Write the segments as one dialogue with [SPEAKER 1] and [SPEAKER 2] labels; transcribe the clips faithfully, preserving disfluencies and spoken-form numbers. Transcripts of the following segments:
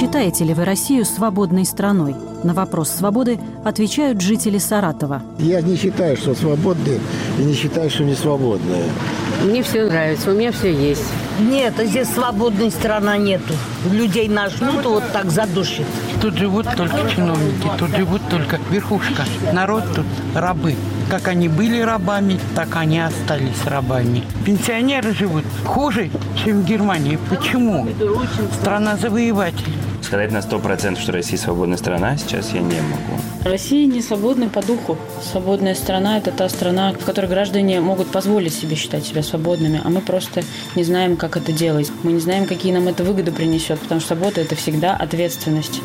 [SPEAKER 1] Считаете ли вы Россию свободной страной? На вопрос свободы отвечают жители Саратова.
[SPEAKER 2] Я не считаю, что свободные, и не считаю, что не свободные.
[SPEAKER 3] Мне все нравится, у меня все есть.
[SPEAKER 4] Нет, здесь свободной страны нету. Людей нажмут, вот так задушит.
[SPEAKER 5] Тут живут только чиновники, тут живут только верхушка. Народ тут рабы. Как они были рабами, так они остались рабами. Пенсионеры живут хуже, чем в Германии. Почему? Страна завоевателей.
[SPEAKER 6] Сказать на сто процентов, что Россия свободная страна, сейчас я не могу.
[SPEAKER 7] Россия не свободна по духу. Свободная страна – это та страна, в которой граждане могут позволить себе считать себя свободными, а мы просто не знаем, как это делать. Мы не знаем, какие нам это выгоды принесет, потому что свобода – это всегда ответственность.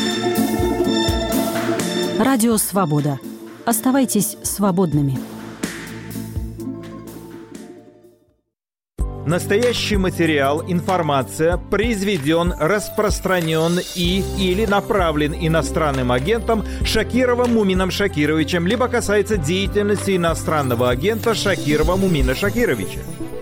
[SPEAKER 1] Радио «Свобода». Оставайтесь свободными.
[SPEAKER 8] Настоящий материал, информация произведен, распространен и или направлен иностранным агентом Шакировым Мумином Шакировичем, либо касается деятельности иностранного агента Шакирова Мумина Шакировича.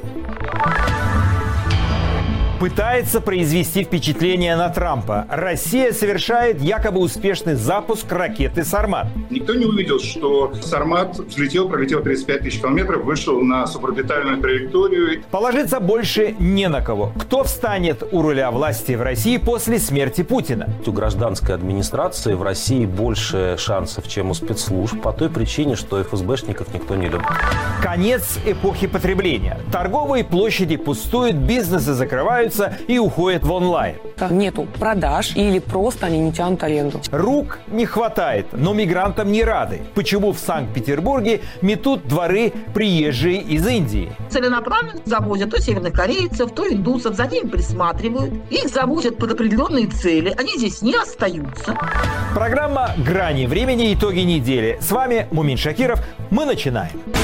[SPEAKER 8] Пытается произвести впечатление на Трампа. Россия совершает якобы успешный запуск ракеты «Сармат».
[SPEAKER 9] Никто не увидел, что «Сармат» взлетел, пролетел тридцать пять тысяч километров, вышел на суборбитальную траекторию.
[SPEAKER 8] Положиться больше не на кого. Кто встанет у руля власти в России после смерти Путина?
[SPEAKER 10] У гражданской администрации в России больше шансов, чем у спецслужб, по той причине, что эф эс бэшников никто не любит.
[SPEAKER 8] Конец эпохи потребления. Торговые площади пустуют, бизнесы закрываются и уходят в онлайн.
[SPEAKER 11] Нету продаж или просто они не тянут аренду.
[SPEAKER 8] Рук не хватает, но мигрантам не рады. Почему в Санкт-Петербурге метут дворы приезжие из Индии?
[SPEAKER 12] Целенаправленно завозят то северных корейцев, то индусов, за ними присматривают. Их завозят под определенные цели, они здесь не остаются.
[SPEAKER 8] Программа «Грани времени. Итоги недели». С вами Мумин Шакиров. Мы начинаем.